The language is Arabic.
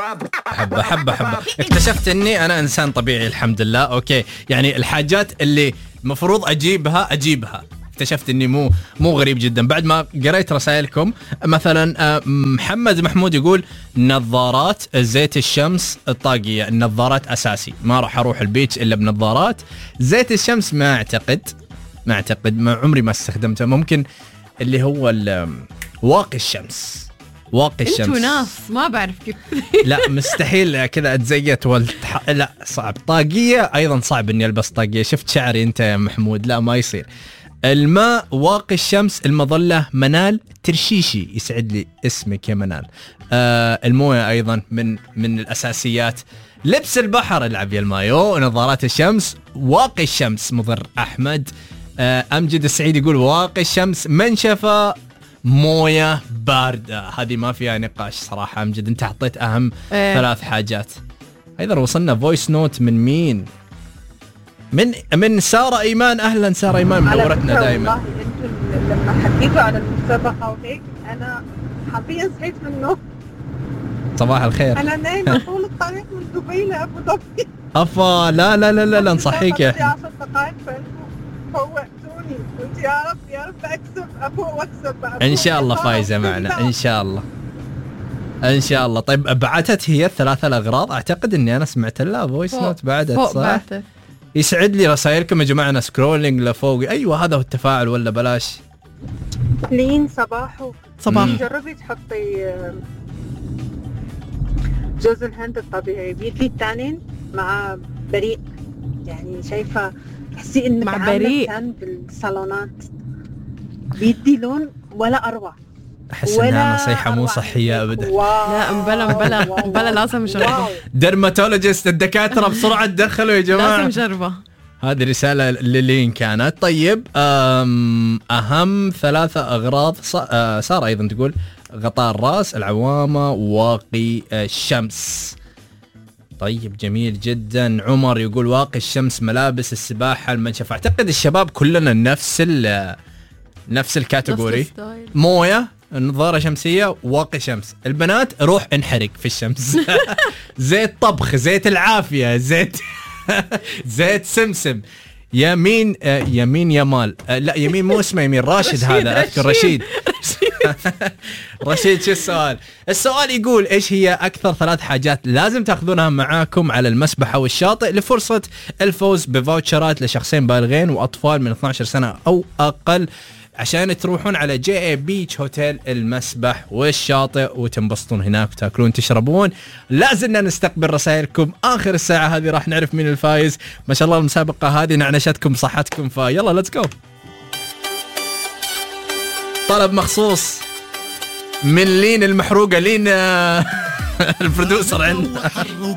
حبة اكتشفت اني انا انسان طبيعي الحمد لله. اوكي يعني الحاجات اللي مفروض اجيبها اكتشفت اني مو غريب جدا بعد ما قريت رسائلكم. مثلا محمد محمود يقول نظارات زيت الشمس الطاقية. النظارات اساسي، ما راح اروح البيتش الا بنظارات. زيت الشمس ما اعتقد ما عمري ما استخدمته. ممكن اللي هو واقي الشمس. انتوا ناس ما بعرف كيف. لا مستحيل كذا اتزيت لا صعب. طاقية ايضا صعب اني البس طاقية. شفت شعري انت يا محمود؟ لا ما يصير. الماء، واقي الشمس، المظلة. منال ترشيشي يسعد لي اسمك يا منال. الموية ايضا من الاساسيات. لبس البحر، العب يا المايو. نظارات الشمس، واقي الشمس. مضر احمد. امجد السعيد يقول واقي الشمس، منشفة، موية باردة. هذه ما فيها نقاش صراحة. امجد انت حطيت اهم 3 حاجات. ايضا وصلنا فويس نوت من مين؟ من سارة ايمان. اهلا سارة ايمان، منورتنا دائما. والله انتوا لما حكيتوا على المسابقة وهيك انا حرفيا صحيت من النوم. صباح الخير. انا نايمة طول الطريق من دبي لأبو ظبي. افا لا نصحيك يا 10 دقائق فوقتوني. قلت يا رب اكسب افوق واكسب. ان شاء الله فايزة معنا ان شاء الله. طيب بعتت هي 3 الأغراض. اعتقد اني انا سمعت لها فويس نوت بعدت صح؟ يسعد لي رسائلكم يا جماعة. أنا سكرولينج لفوق. أيوة هذا هو التفاعل ولا بلاش؟ لين صباح. جربي تحطي جوز الهند الطبيعي بيدي التانين مع بريء. يعني شايفة تحسي إنك مع بريء كان بالصالونات بيدي لون ولا أروع. أحس إنها نصيحة مو صحية أبدا. لا مبلا لازم نجربه. درماتولوجيست الدكاترة بسرعة تدخلوا يا جماعة. لازم نجربه. هذه رسالة للين كانت. طيب أهم 3 أغراض. سارة أيضا تقول غطاء الرأس، العوامة، واقي الشمس. طيب جميل جدا. عمر يقول واقي الشمس، ملابس السباحة، المنشفة. أعتقد الشباب كلنا نفس الكاتيجوري. موية، نظارة شمسية، واقي شمس. البنات روح انحرق في الشمس. زيت طبخ، زيت العافية، زيت سمسم. يمين يمال. لا يمين مو اسمه يمين، راشد. هذا أذكر رشيد. رشيد شو السؤال يقول ايش هي اكثر 3 حاجات لازم تاخذونها معاكم على المسبح او الشاطئ لفرصة الفوز بفاوتشرات لشخصين بالغين واطفال من 12 سنة او اقل عشان تروحون على جي بيتش هوتيل المسبح والشاطئ وتنبسطون هناك وتاكلون تشربون. لازلنا نستقبل رسائلكم. آخر الساعة هذه راح نعرف مين الفايز. ما شاء الله المسابقة هذه نعنشتكم صحتكم، فيلا ليتس جو. طلب مخصوص من لين المحروقة. لين البرودوسر عندنا.